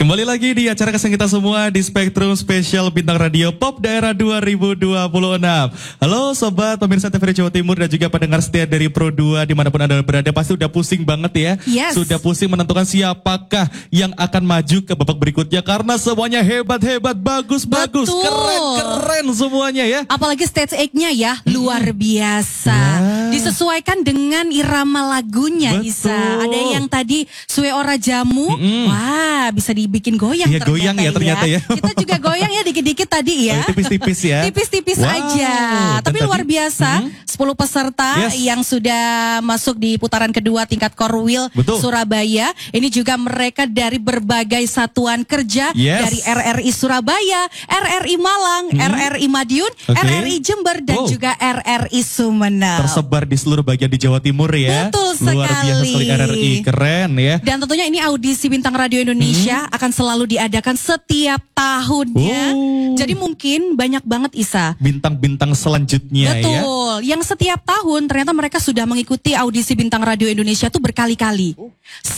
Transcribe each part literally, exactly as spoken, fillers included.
Kembali lagi di acara kesenangan kita semua di Spektrum Spesial Bintang Radio Pop Daerah dua ribu dua puluh enam. Halo sobat pemirsa T V R Jawa Timur dan juga pendengar setia dari Pro dua dimanapun Anda berada. Pasti udah pusing banget ya. Yes. Sudah pusing menentukan siapakah yang akan maju ke babak berikutnya. Karena semuanya hebat-hebat, bagus-bagus, keren-keren semuanya ya. Apalagi stage eight-nya ya, hmm. luar biasa. Ya. Disesuaikan dengan irama lagunya. Betul. Isa. Ada yang tadi Sue Ora Jamu. Mm-mm. Wah, bisa dibikin goyang ya, ternyata goyang ya. ternyata ya. Kita juga goyang ya dikit-dikit tadi ya. Oh, tipis-tipis ya. Tipis-tipis wow. aja. Dan Tapi tadi, luar biasa, hmm? sepuluh peserta yes. yang sudah masuk di putaran kedua tingkat Korwil Betul. Surabaya. Ini juga mereka dari berbagai satuan kerja. Yes. Dari R R I Surabaya, R R I Malang, hmm? R R I Madiun, okay. R R I Jember, dan wow. juga R R I Sumeneb. Tersebar di seluruh bagian di Jawa Timur ya. Betul sekali. Luar biasa sekali R R I, keren ya. Dan tentunya ini audisi Bintang Radio Indonesia hmm? akan selalu diadakan setiap tahunnya. Oh. Jadi mungkin banyak banget Isa. Bintang-bintang selanjutnya Betul. ya. Betul. Yang setiap tahun ternyata mereka sudah mengikuti audisi Bintang Radio Indonesia tuh berkali-kali. Oh.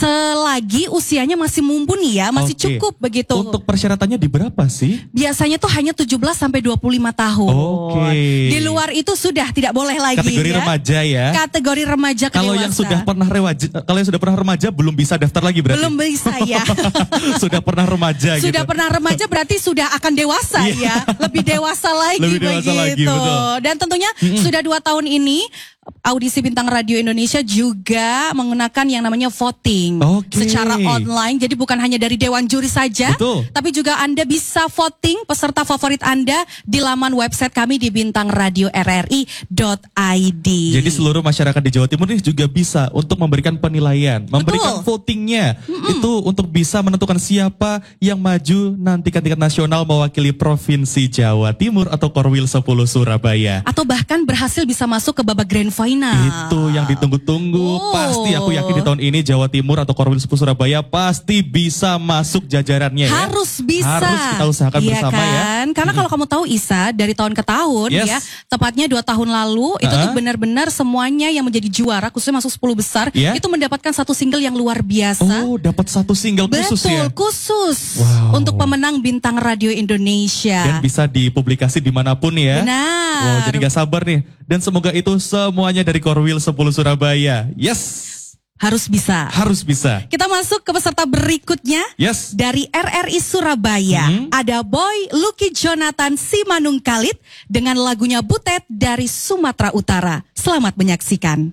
Selagi usianya masih mumpuni ya, masih okay. cukup begitu. Untuk persyaratannya di berapa sih? Biasanya tuh hanya tujuh belas sampai dua puluh lima tahun. Oke. Okay. Di luar itu sudah tidak boleh lagi. Kategori ya. remaja ya. Kategori remaja ke Kalau dewasa. yang sudah pernah remaja, kalau yang sudah pernah remaja belum bisa daftar lagi berarti. Belum bisa ya. Sudah pernah remaja Sudah gitu. pernah remaja berarti sudah akan dewasa ya. Lebih dewasa lagi Lebih dewasa begitu. lagi, betul. Dan tentunya mm-hmm. sudah dua tahun ini audisi Bintang Radio Indonesia juga menggunakan yang namanya voting okay. secara online. Jadi bukan hanya dari Dewan Juri saja, betul. tapi juga Anda bisa voting peserta favorit Anda di laman website kami di bintang radio r r i dot i d. Jadi seluruh masyarakat di Jawa Timur ini juga bisa untuk memberikan penilaian, memberikan betul. votingnya. Mm-mm. Itu untuk bisa menentukan siapa yang maju nanti ke tingkat nasional mewakili Provinsi Jawa Timur atau Korwil sepuluh Surabaya. Atau bahkan berhasil bisa masuk ke babak grand final. Itu yang ditunggu-tunggu. Oh. Pasti aku yakin di tahun ini Jawa Timur atau Korwil sepuluh Surabaya pasti bisa masuk jajarannya ya. Harus bisa. Harus kita usahakan iya bersama kan? ya. Karena kalau kamu tahu Isa, dari tahun ke tahun yes. ya, tepatnya dua tahun lalu, itu uh-huh. tuh benar-benar semuanya yang menjadi juara, khususnya masuk sepuluh besar, yeah. itu mendapatkan satu single yang luar biasa. Oh, dapat satu single khusus Betul, ya? Betul, khusus. Wow. Untuk pemenang Bintang Radio Indonesia. Dan bisa dipublikasi dimanapun ya. Benar. Wow, jadi gak sabar nih. Dan semoga itu semuanya dari Korwil sepuluh Surabaya. Yes. Harus bisa. Harus bisa. Kita masuk ke peserta berikutnya. Yes. Dari R R I Surabaya. Mm-hmm. Ada Boy Lucky Jonathan Simanungkalit dengan lagunya Butet dari Sumatera Utara. Selamat menyaksikan.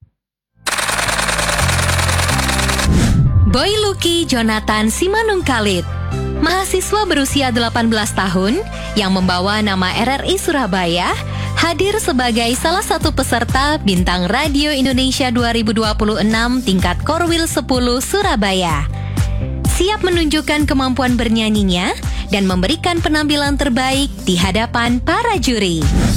Boy Lucky Jonathan Simanungkalit, mahasiswa berusia delapan belas tahun yang membawa nama R R I Surabaya, hadir sebagai salah satu peserta Bintang Radio Indonesia dua ribu dua puluh enam tingkat Korwil sepuluh Surabaya. Siap menunjukkan kemampuan bernyanyinya dan memberikan penampilan terbaik di hadapan para juri.